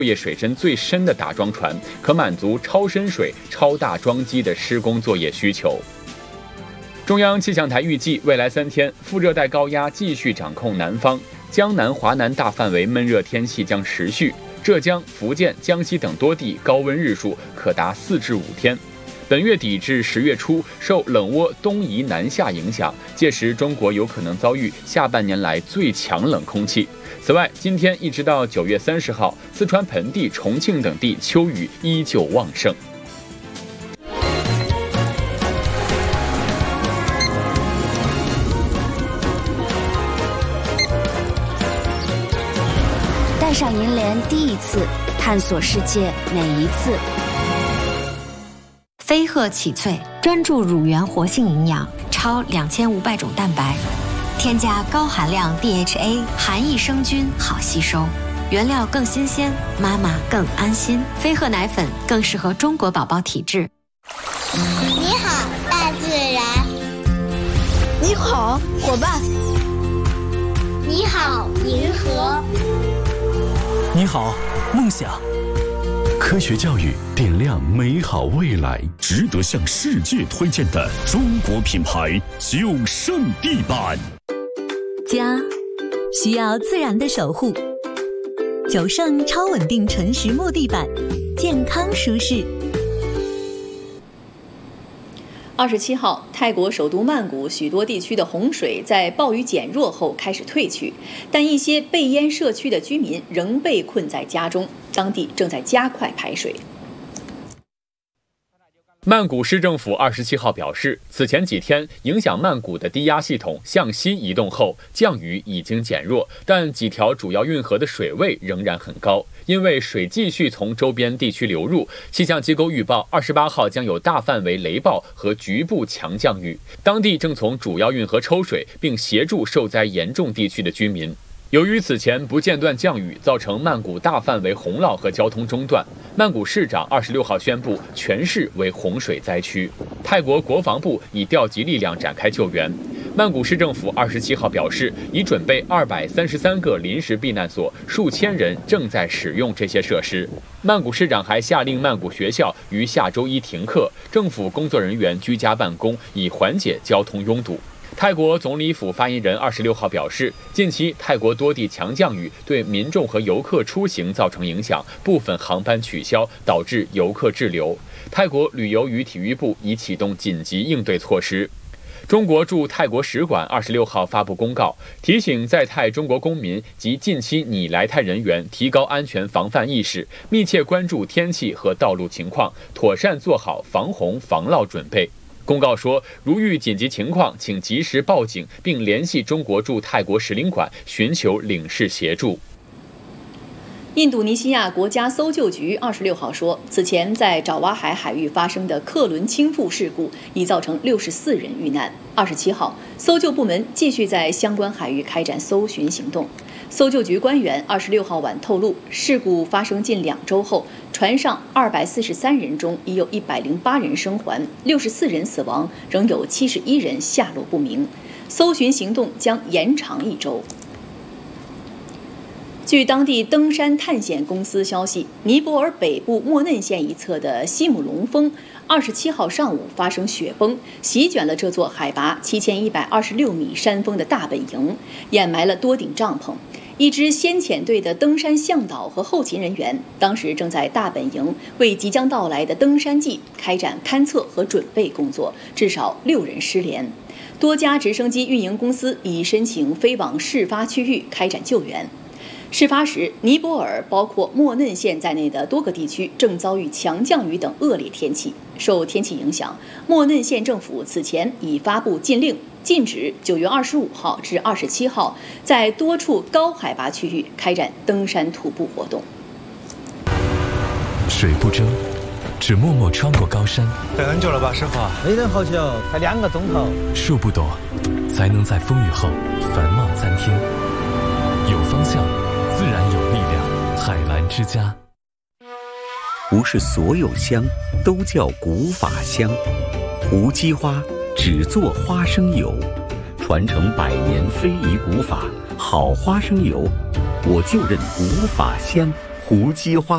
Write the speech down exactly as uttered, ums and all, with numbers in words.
业水深最深的打桩船，可满足超深水、超大桩机的施工作业需求。中央气象台预计，未来三天副热带高压继续掌控南方，江南、华南大范围闷热天气将持续，浙江、福建、江西等多地高温日数可达四至五天。本月底至十月初，受冷涡东移南下影响，届时中国有可能遭遇下半年来最强冷空气。此外，今天一直到九月三十号，四川盆地、重庆等地秋雨依旧旺盛。 带上银联第一次，探索世界每一次。 飞鹤启萃专注乳源活性营养，超两千五百种蛋白。添加高含量 D H A， 含益生菌，好吸收，原料更新鲜，妈妈更安心。飞鹤奶粉更适合中国宝宝体质。 你好，大自然。 你好，伙伴。 你好，银河。 你好，梦想。 科学教育点亮美好未来，值得向世界推荐的中国品牌九胜地板。 家需要自然的守护，九胜超稳定纯实木地板，健康舒适。 二十七号，泰国首都曼谷许多地区的洪水在暴雨减弱后开始退去，但一些被淹社区的居民仍被困在家中，当地正在加快排水。 曼谷市政府二十七号表示，此前几天影响曼谷的低压系统向西移动后，降雨已经减弱，但几条主要运河的水位仍然很高。因为水继续从周边地区流入，气象机构预报二十八号将有大范围雷暴和局部强降雨，当地正从主要运河抽水，并协助受灾严重地区的居民。由于此前不间断降雨，造成曼谷大范围洪涝和交通中断，曼谷市长二十六号宣布全市为洪水灾区。泰国国防部已调集力量展开救援。曼谷市政府二十七号表示，已准备二百三十三个临时避难所，数千人正在使用这些设施。曼谷市长还下令曼谷学校于下周一停课，政府工作人员居家办公，以缓解交通拥堵。泰国总理府发言人二十六号表示，近期泰国多地强降雨对民众和游客出行造成影响，部分航班取消，导致游客滞留。泰国旅游与体育部已启动紧急应对措施。中国驻泰国使馆二十六号发布公告，提醒在泰中国公民及近期拟来泰人员提高安全防范意识，密切关注天气和道路情况，妥善做好防洪防涝准备。公告说，如遇紧急情况，请及时报警，并联系中国驻泰国使领馆寻求领事协助。 印度尼西亚国家搜救局二十六号说，此前在爪哇海海域发生的客轮倾覆事故已造成六十四人遇难。二十七号，搜救部门继续在相关海域开展搜寻行动。搜救局官员二十六号晚透露，事故发生近两周后，船上二百四十三人中已有一百零八人生还，六十四人死亡，仍有七十一人下落不明。搜寻行动将延长一周。据当地登山探险公司消息，尼泊尔北部莫嫩县一侧的西姆龙峰二十七号上午发生雪崩，席卷了这座海拔七千一百二十六米山峰的大本营，掩埋了多顶帐篷。一支先遣队的登山向导和后勤人员当时正在大本营为即将到来的登山季开展勘测和准备工作，至少六人失联。多家直升机运营公司已申请飞往事发区域开展救援。事发时，尼泊尔包括莫嫩县在内的多个地区正遭遇强降雨等恶劣天气。受天气影响，莫嫩县政府此前已发布禁令，禁止九月二十五号至二十七号在多处高海拔区域开展登山徒步活动。 水不争，只默默穿过高山。 等很久了吧，师傅？ 没等好久，才两个钟头。 树不多，才能在风雨后繁茂参天。有方向，自然有力量。海蓝之家。 不是所有香都叫古法香，无机花只做花生油，传承百年非遗古法，好花生油，我就认古法香。胡姬花。